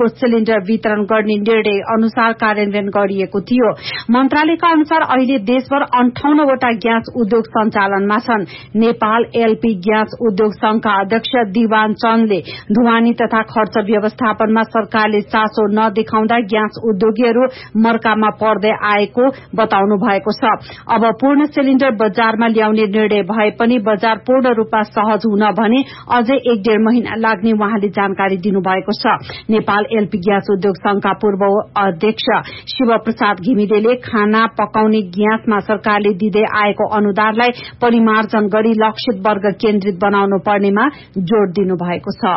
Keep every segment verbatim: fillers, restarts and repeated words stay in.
ग्यासको सिलिण्डर वितरण गर्ने निर्णय अनुसार कार्यान्वयन गरिएको थियो। मन्त्रालयका अनुसार अहिले देशभर अन्ठाउन्नवटा ग्यास उद्योग सञ्चालनमा छन्। नेपाल एलपी ग्यास उद्योग संघका अध्यक्ष दिवान चन्दले ढुवानी तथा खर्च व्यवस्थापनमा सरकारले चासो नदेखाउँदा ग्यास उद्योगीहरू मर्कामा पर्दै आएको बताउनु भएको छ। अब पूर्ण सिलिण्डर बजारमा ल्याउने निर्णय भए पनि बजार पूर्ण रूपमा सहज हुन भने अझै एक डेढ़ महिना लाग्ने उहाँले जानकारी दिनुभएको छ। नेपाल एलपी ग्यास उद्योग संघका पूर्व अध्यक्ष शिव प्रसाद घिमिरेले खाना पकाउने ग्यासमा सरकारले दिँदै आएको अनुदानलाई परिमार्जन गरी लक्षित वर्ग केन्द्रित बनाउनु पर्नेमा जोड़ दिनुभएको छ।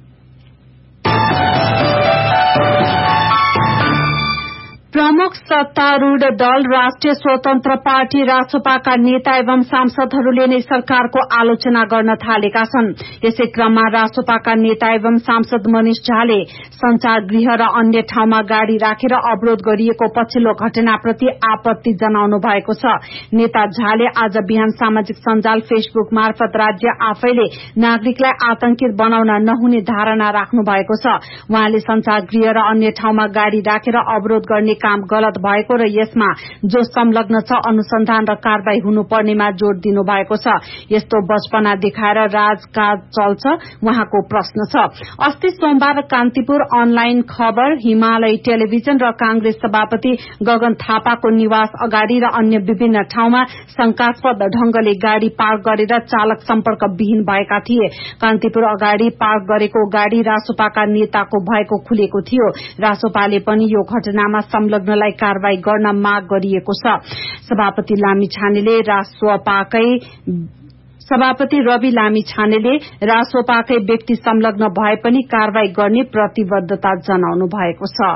प्रमुख सत्तारूढ़ दल राष्ट्रिय स्वतन्त्र पार्टी रासोपाका नेता एवं सांसदहरूले नै सरकारको आलोचना गर्न थालेका छन्। यसै क्रममा रासोपाका नेता एवं सांसद मनिष झाले संचार गृह र अन्य ठाउँमा गाड़ी राखेर अवरोध गरिएको पछिल्लो घटनाप्रति आपत्ति जनाउनु भएको छ। नेता झाले आज बिहान सामाजिक सञ्जाल फेसबुक मार्फत राज्य आफैले नागरिकलाई आतंकित बनाउन नहुने धारणा राख्नु भएको छ। उहाँले संचार गृह र अन्य ठाउँमा गाड़ी राखेर अवरोध गर्ने काम गलत भएको र यसमा जो संलग्न छ अनुसन्धान र कारवाही हुनुपर्नेमा जोड़ दिनु भएको छ। यस्तो बचपना देखाएर राजकाज चल्छ उहाँको प्रश्न छ। अस्ति सोमबार कान्तिपुर अनलाइन खबर, हिमालय टेलिभिजन र कांग्रेस सभापति गगन थापाको निवास अगाडि र अन्य विभिन्न ठाउँमा शंकास्पद ढंगले गाड़ी पार्क गरेर चालक सम्पर्क विहीन भएका थिए। कान्तिपुर अगाडि पार्क गरेको गाड़ी रासोपाका नेताको भएको खुलेको थियो। रासोपाले पनि यो घटनामा संलग्नलाई कारवाही गर्न माग गरिएको छ। सभापति लामी छानेले रासोपाकै सभापति रवि लामी छानेले रासोपाकै व्यक्ति संलग्न भए पनि कारवाही गर्ने प्रतिबद्धता जनाउनु भएको छ।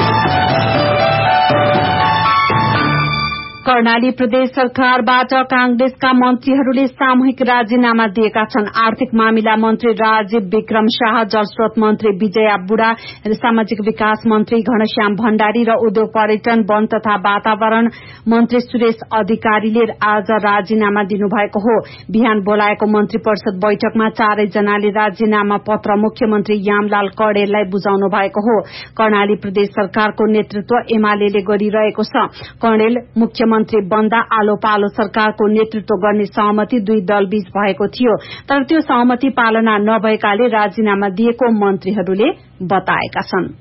कर्णाली प्रदेश सरकारबाट कांग्रेसका मन्त्रीहरूले सामूहिक राजीनामा दिएका छन्। आर्थिक मामिला मन्त्री राजीव विक्रम शाह, जलस्रोत मन्त्री विजया बुढा, सामाजिक विकास मन्त्री घनश्याम भण्डारी र उद्योग पर्यटन वन तथा वातावरण मन्त्री सुरेश अधिकारीले आज राजीनामा दिनुभएको हो। बिहान बोलाएको मन्त्री परिषद बैठकमा चारै जनाले राजीनामा पत्र मुख्यमन्त्री यामलाल कौडेललाई बुझाउनु भएको हो। कर्णाली प्रदेश सरकारको नेतृत्व एमालेले गरिरहेको छ। कौडेल मुख्य मन्त्री बन्दा आलो पालो सरकारको नेतृत्व गर्ने सहमति दुई दलबीच भएको थियो, तर त्यो सहमति पालना नभएकाले राजीनामा दिएको मन्त्रीहरूले बताएका छन्।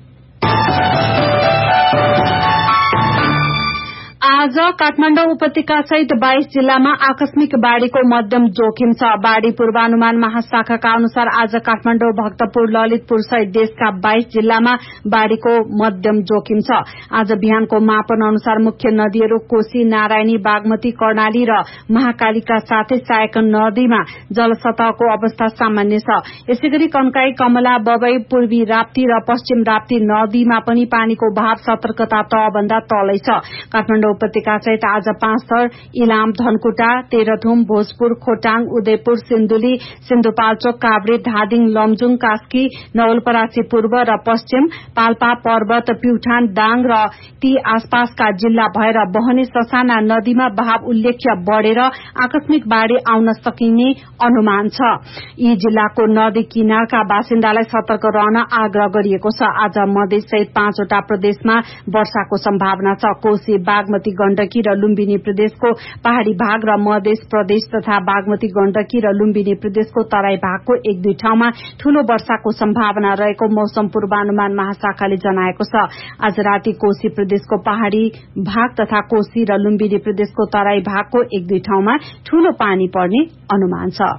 आज काठमाडौँ उपत्यका सहित बाइस जिल्लामा आकस्मिक बाढ़ीको मध्यम जोखिम छ। बाढ़ी पूर्वानुमान महाशाखाका अनुसार आज काठमाडौँ, भक्तपुर, ललितपुर सहित देशका बाइस जिल्लामा बाढ़ीको मध्यम जोखिम छ। आज बिहानको मापन अनुसार मुख्य नदीहरू कोशी, नारायणी, बागमती, कर्णाली र महाकालीका साथै सहायक नदीमा जलसतहको अवस्था सामान्य छ। यसैगरी कन्काई, कमला, बबई, पूर्वी राप्ती र पश्चिम राप्ती नदीमा पनि पानीको बहाव सतर्कता तहभन्दा तलै छ। काठमाडौँ उपत्यका सहित आज पाँच थर, इलाम, धनकुटा, तेह्रथुम, भोजपुर, खोटाङ, उदयपुर, सिन्धुली, सिन्धुपाल्चोक, काभ्रे, धादिङ, लमजुङ, कास्की, नवलपरासी पूर्व र पश्चिम, पाल्पा, पर्वत, प्युठान, दाङ र ती आसपासका जिल्ला भएर बहने ससाना नदीमा बहाव उल्लेख्य बढ़ेर आकस्मिक बाढ़ी आउन सकिने अनुमान छ। यी जिल्लाको नदी किनारका बासिन्दालाई सतर्क रहन आग्रह गरिएको छ। आज मधेस सहित पाँचवटा प्रदेशमा वर्षाको सम्भावना छ। कोशी, बागमती, गण्डकी र लुम्बिनी प्रदेशको पहाड़ी भाग र मधेस प्रदेश तथा बागमती, गण्डकी र लुम्बिनी प्रदेशको तराई भागको एक दुई ठाउँमा ठूलो वर्षाको सम्भावना रहेको मौसम पूर्वानुमान महाशाखाले जनाएको छ। आज राति कोशी प्रदेशको पहाड़ी भाग तथा कोशी र लुम्बिनी प्रदेशको तराई भागको एक दुई ठाउँमा ठूलो पानी पर्ने अनुमान छ।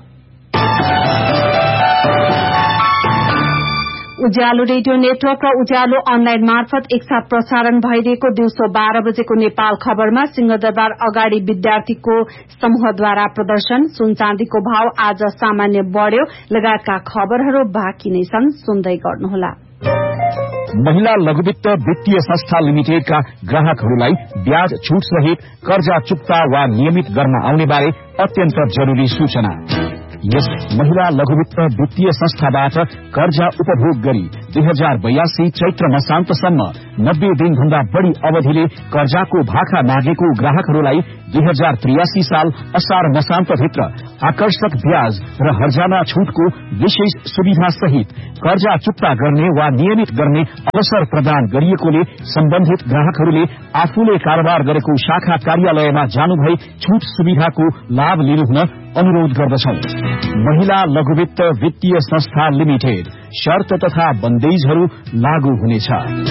उज्यालो रेडियो नेटवर्क र उज्यालो अनलाइन मार्फत एकसाथ प्रसारण भइरहेको दिउँसो बाह्र बजेको नेपाल खबरमा सिंहदरबार अगाडि विद्यार्थीको समूहद्वारा प्रदर्शन, सुन चाँदीको भाव आज सामान्य बढ़्यो लगायतका खबरहरू बाँकी नै छन्, सुन्दै गर्नुहोला। महिला लघुवित्त वित्तीय संस्था लिमिटेडका ग्राहकहरूलाई ब्याज छूट सहित कर्जा चुक्ता वा नियमित गर्न आउने बारे अत्यन्त जरूरी सूचना। यस महिला लघुवित्त वित्तीय संस्थाबाट कर्जा उपभोग गरी दुई हजार बयासी चैत्र मसान्तसम्म नब्बे दिन भन्दा बढ़ी अवधिले कर्जाको भाका मागेको ग्राहकहरूलाई दुई हजार त्रियासी साल असार मसान्तभित्र आकर्षक ब्याज र हर्जाना छूटको विशेष सुविधा सहित कर्जा चुक्ता गर्ने वा नियमित गर्ने अवसर प्रदान गरिएकोले सम्बन्धित ग्राहकहरूले आफूले कारोबार गरेको शाखा कार्यालयमा जानुभई छूट सुविधाको लाभ लिनुहुन अनुरोध गर्दछौं। महिला लघुवित्त वित्तीय संस्था लिमिटेड शर्त तथा बन्देजहरू लागू हुनेछ।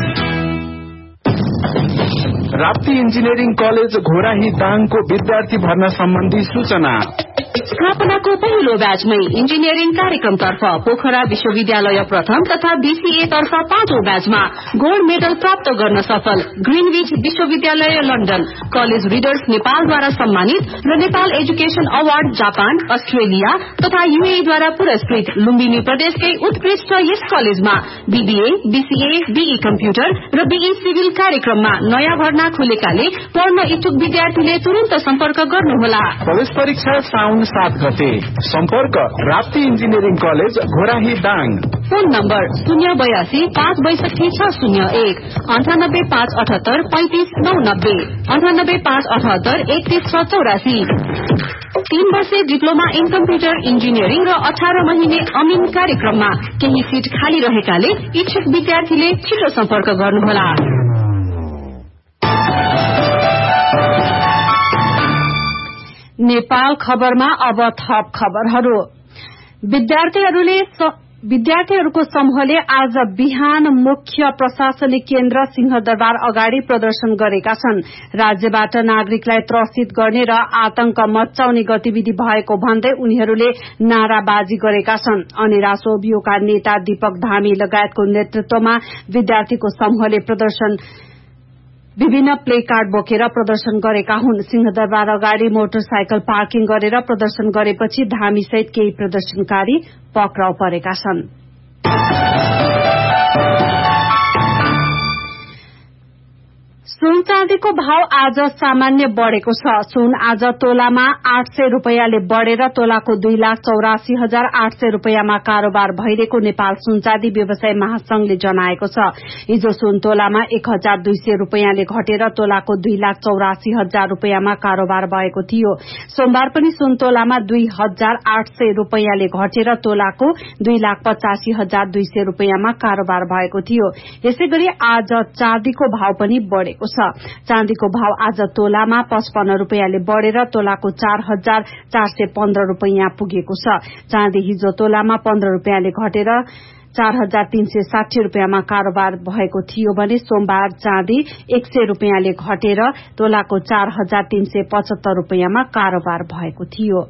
राप्ती इंजिनियरिंग कलेज घोराही दाङको विद्यार्थी भर्ना सम्बन्धी सूचना। स्थापनाको पहिलो ब्याचमै इन्जिनियरिङ कार्यक्रमतर्फ पोखरा विश्वविद्यालय प्रथम तथा बीसीए तर्फ पाँचौं ब्याचमा गोल्ड मेडल प्राप्त गर्न सफल ग्रीनविच विश्वविद्यालय लन्डन कलेज रिडर्स नेपालद्वारा सम्मानित र Nepal education award Japan Australia तथा यूएईद्वारा पुरस्कृत लुम्बिनी प्रदेशकै उत्कृष्ट यस कलेजमा बीबीए बीसीए बीई कम्प्युटर र बीई सिभिल कार्यक्रममा नयाँ भर्ना खुलेकाले पढ्न इच्छुक विद्यार्थीले तुरन्त सम्पर्क गर्नुहोला। प्रवेश परीक्षा साउन सात गते। सम्पर्क Rapti engineering college Ghorahi Dang. Phone number शून्य बयासी पाँच बैसठी छ शून्य एक अन्ठानब्बे पाँच अठहत्तर पैंतिस नौ नब्बे अन्ठानब्बे पाँच अठहत्तर एकतीस छ चौरासी। तीन वर्षे डिप्लोमा इन कम्प्युटर इन्जिनियरिङ र अठार महिने अमिन कार्यक्रममा केही सीट खाली रहेकाले इच्छुक विद्यार्थीले छिटो सम्पर्क गर्नुहोला। नेपाल खबरमा अब थप खबरहरू। विद्यार्थीहरूले विद्यार्थीहरूको समूहले आज बिहान मुख्य प्रशासनिक केन्द्र सिंहदरबार अगाडि प्रदर्शन गरेका छन्। राज्यबाट नागरिकलाई त्रसित गर्ने र आतंक मच्चाउने गतिविधि भएको भन्दै उनीहरूले नाराबाजी गरेका छन्। अनिरासो बियोका नेता दीपक धामी लगायतको नेतृत्वमा विद्यार्थीको समूहले प्रदर्शन विभिन्न प्ले कार्ड बोकेर प्रदर्शन गरेका हुन्। सिंहदरबार अगाडि मोटरसाइकल पार्किङ गरेर प्रदर्शन गरेपछि धामी सहित केही प्रदर्शनकारी पक्राउ परेका छन्। सुन चाँदीको भाव आज सामान्य बढ़ेको छ। सुन आज तोलामा आठ सय रूपियाँले बढ़ेर तोलाको दुई लाख चौरासी हजार आठ सय रूपियाँमा कारोबार भइरहेको नेपाल सुन चाँदी व्यवसाय महासंघले जनाएको छ। हिजो सुन तोलामा एक हजार दुई सय रूपियाँले घटेर तोलाको दुई लाख चौरासी हजार रूपियाँमा कारोबार भएको थियो। सोमबार पनि सुन तोलामा दुई हजार आठ सय रूपियाँले घटेर तोलाको दुई लाख पचासी हजार दुई सय रूपियाँमा कारोबार भएको थियो। यसैगरी आज चाँदीको भाव पनि बढ़ेको छ। चाँदीको भाव आज तोलामा पचपन्न रूपियाँले बढ़ेर तोलाको चार हजार चार सय पन्ध्र रूपियाँ पुगेको छ। चाँदी हिजो तोलामा पन्ध्र रूपियाँले घटेर चार हजार तीन सय साठी रूपियाँमा कारोबार भएको थियो भने सोमबार चाँदी एक सय रूपियाँले घटेर तोलाको चार हजार तीन सय पचहत्तर रूपियाँमा कारोबार भएको थियो।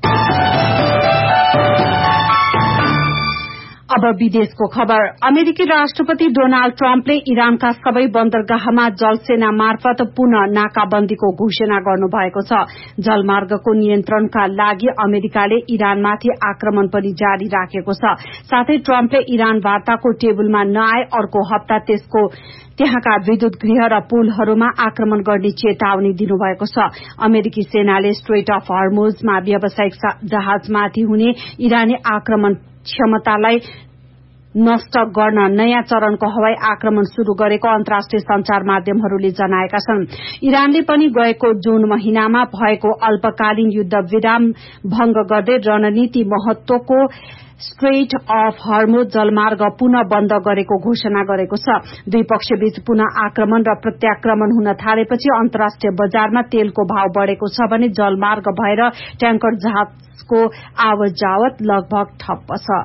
अब विदेशको खबर। अमेरिकी राष्ट्रपति डोनाल्ड ट्रम्पले इरानका सबै बन्दरगाहमा जलसेना मार्फत पुनः नाकाबन्दीको घोषणा गर्नुभएको छ। जलमार्गको नियन्त्रणका लागि अमेरिकाले इरानमाथि आक्रमण पनि जारी राखेको छ। साथै ट्रम्पले इरान वार्ताको टेबलमा नआए अर्को हप्ता त्यसको त्यहाँका विद्युत गृह र पुलहरूमा आक्रमण गर्ने चेतावनी दिनुभएको छ। अमेरिकी सेनाले स्ट्रेट अफ हर्मुजमा व्यावसायिक जहाजमाथि हुने इरानी आक्रमण क्षमतालाई नष्ट गर्न नयाँ चरणको हवाई आक्रमण शुरू गरेको अन्तर्राष्ट्रिय संचार माध्यमहरूले जनाएका छन्। इरानले पनि गएको जून महिनामा भएको अल्पकालीन युद्ध विराम भंग गर्दै रणनीति महत्वको स्ट्रेट अफ हर्मुज जलमार्ग पुनः बन्द गरेको घोषणा गरेको छ। दुई पक्षबीच पुनः आक्रमण र प्रत्याक्रमण हुन थालेपछि अन्तर्राष्ट्रिय बजारमा तेलको भाव बढ़ेको छ भने जलमार्ग भएर ट्याङ्कर जहाजको आवत जावत लगभग ठप्प छ।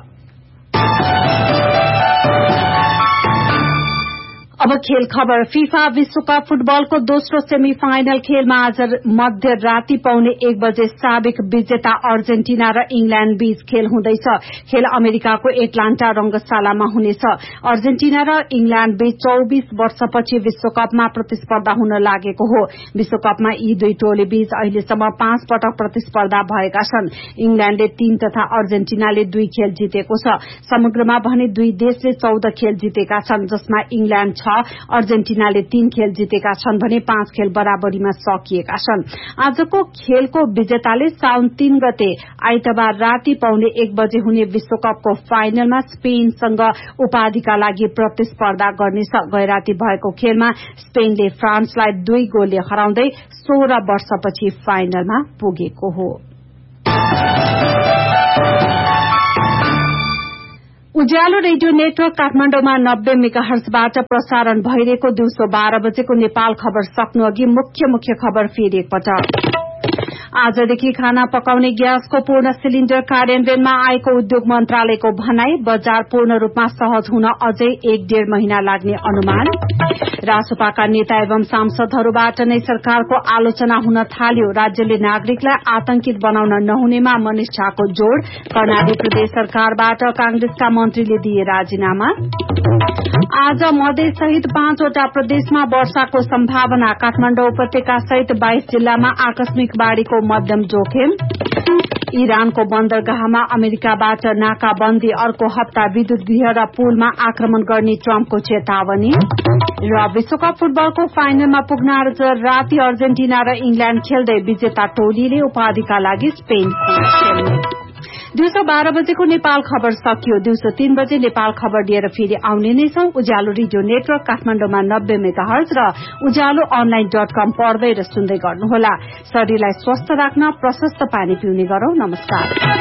अब खेल खबर। फीफा विश्वकप फुटबलको दोस्रो सेमी फाइनल खेलमा आज मध्यराती पौने एक बजे साबिक विजेता अर्जेन्टिना र इंग्ल्याण्ड बीच खेल हुँदैछ। खेल अमेरिकाको एटलान्टा रंगशालामा हुनेछ। अर्जेन्टिना र इंग्ल्याण्ड बीच चौबीस वर्षपछि विश्वकपमा प्रतिस्पर्धा हुन लागेको हो। विश्वकपमा यी दुई टोली बीच अहिलेसम्म पाँच पटक प्रतिस्पर्धा भएका छन्। इंग्ल्याण्डले तीन तथा अर्जेन्टिनाले दुई खेल जितेको छ। समग्रमा भने दुई देशले चौध खेल जितेका छन्, जसमा इंग्ल्याण्ड छ अर्जेन्टिनाले तीन खेल जितेका छन् भने पाँच खेल बराबरीमा सकिएका छन्। आजको खेलको विजेताले साउन तीन गते आइतबार राति पाउने एक बजे हुने विश्वकपको फाइनलमा स्पेनसँग उपाधिका लागि प्रतिस्पर्धा गर्नेछ। गैराती भएको खेलमा स्पेनले फ्रान्सलाई दुई गोलले हराउँदै सोह्र वर्षपछि फाइनलमा पुगेको हो। उज्यालो रेडियो नेटवर्क काठमाडौँमा नब्बे मेगाहर्जबाट प्रसारण भइरहेको दिउँसो बाह्र बजेको नेपाल खबर सक्नु अघि मुख्य मुख्य खबर फेरि एकपटक। आजदेखि खाना पकाउने ग्यासको पूर्ण सिलिण्डर कार्यान्वयनमा आएको उद्योग मन्त्रालयको भनाई। बजार पूर्ण रूपमा सहज हुन अझै एक डेढ़ महिना लाग्ने अनुमान। रासोपाका नेता एवं सांसदहरूबाट नै सरकारको आलोचना हुन थाल्यो। राज्यले नागरिकलाई आतंकित बनाउन नहुनेमा मनिष झाको जोड़। कर्णाली प्रदेश सरकारबाट कांग्रेसका मन्त्रीले दिए राजीनामा। आज मधेस सहित पाँचवटा प्रदेशमा वर्षाको सम्भावना। काठमाडौँ उपत्यका सहित बाइस जिल्लामा आकस्मिक बाढ़ीको मध्यम जोखिम। इरानको बन्दरगाहमा अमेरिकाबाट नाकाबन्दी। अर्को हप्ता विद्युत गृह र पुलमा आक्रमण गर्ने ट्रम्पको चेतावनी। र विश्वकप फुटबलको फाइनलमा पुग्न आज राति अर्जेन्टिना र इंग्ल्याण्ड खेल्दै विजेता टोलीले उपाधिका लागि स्पेन खेल्ने। दिउँसो बाह्र बजेको नेपाल खबर सकियो। दिउँसो तीन बजे नेपाल खबर लिएर फेरि आउने नै छौं। उज्यालो रेडियो नेटवर्क काठमाडौँमा नब्बे मेगाहर्ज र उज्यालो अनलाइन डट कम पढ्दै र सुन्दै गर्नुहोला। शरीरलाई स्वस्थ राख्न प्रशस्त पानी पिउने गरौं। नमस्कार।